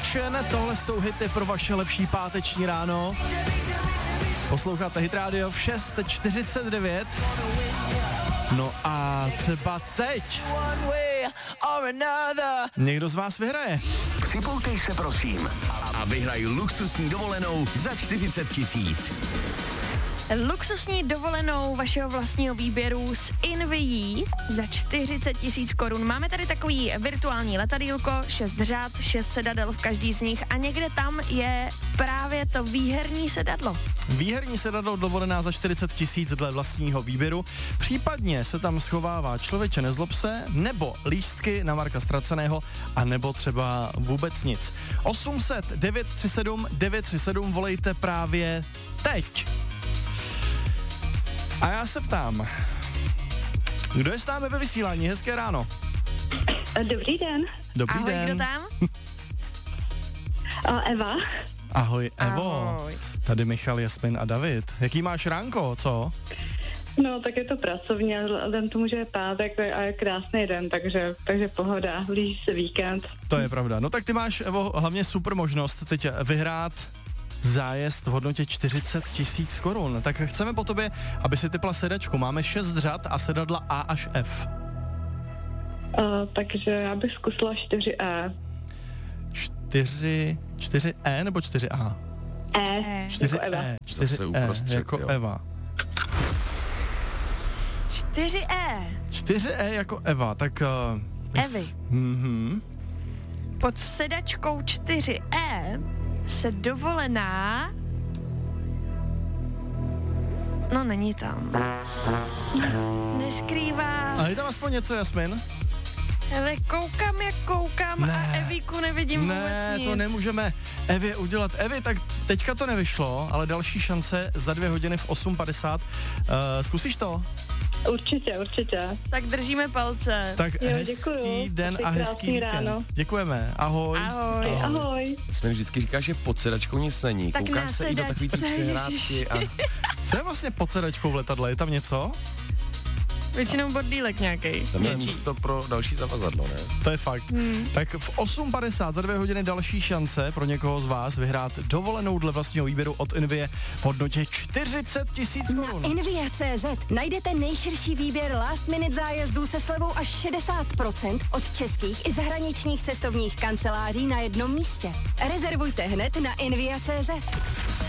Action, tohle jsou hity pro vaše lepší páteční ráno. Posloucháte Hit Radio v 6:49. No a třeba teď někdo z vás vyhraje. Připoutej se prosím a vyhraj luxusní dovolenou za 40 000. Luxusní dovolenou vašeho vlastního výběru z Invií za 40 000 korun. Máme tady takový virtuální letadýlko, 6 řad, 6 sedadel v každý z nich a někde tam je právě to výherní sedadlo. Výherní sedadlo dovolená za 40 000 dle vlastního výběru. Případně se tam schovává Člověče nezlob se, nebo lístky na Marka Ztraceného, a nebo třeba vůbec nic. 800 937 937 volejte právě teď. A já se ptám, kdo je s námi ve vysílání? Hezké ráno. Dobrý den. Dobrý Ahoj, den. kdo tam? Eva. Ahoj, Evo. Ahoj. Tady Michal, Jasmin a David. Jaký máš ránko, co? No, tak je to pracovně, vzhledem tomu, že je pátek a je krásný den, takže pohoda, blíží se víkend. To je pravda. No tak ty máš, Evo, hlavně super možnost teď vyhrát zájezd v hodnotě 40 000 korun. Tak chceme po tobě, aby si typla sedačku. Máme 6 řad a sedadla A až F. Takže já bych zkusila 4E. 4E nebo 4A? 4 jako Eva. 4E jako jo. Eva. 4E. 4E jako Eva, tak... Evy. Mhm. Pod sedačkou 4E se dovolená... No, není tam. Neskrývá. A je tam aspoň něco, Jasmin? Ale koukám, jak koukám a Evíku nevidím vůbec nic. Ne, to nemůžeme Evě udělat. Evi, tak teďka to nevyšlo, ale další šance za 2 hodiny v 8:50. Zkusíš to? Určitě. Tak držíme palce. Tak Jo, hezký děkuju. den a Taky hezký krásný víkend. ráno. Děkujeme, ahoj. Ahoj. Jsme vždycky říká, že pod sedačkou nic není. Tak na Koukáš se i do takový ty sedačce, přihrádky a... Co je vlastně pod sedačkou v letadle? Je tam něco? Většinou bordílek nějakej. Tam je místo pro další zavazadlo, ne? To je fakt. Tak v 8:50 za 2 hodiny další šance pro někoho z vás vyhrát dovolenou dle vlastního výběru od Invie v hodnotě 40 000 korun. Na Invia.cz najdete nejširší výběr last minute zájezdů se slevou až 60% od českých i zahraničních cestovních kanceláří na jednom místě. Rezervujte hned na Invia.cz.